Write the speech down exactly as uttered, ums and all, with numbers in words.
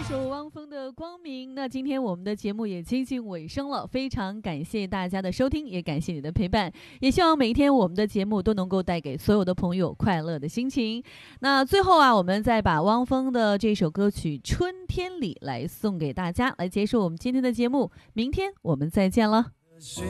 首汪峰的《光明》，那今天我们的节目也接近尾声了，非常感谢大家的收听，也感谢你的陪伴，也希望每一天我们的节目都能够带给所有的朋友快乐的心情。那最后啊，我们再把汪峰的这首歌曲《春天里》来送给大家，来结束我们今天的节目，明天我们再见了。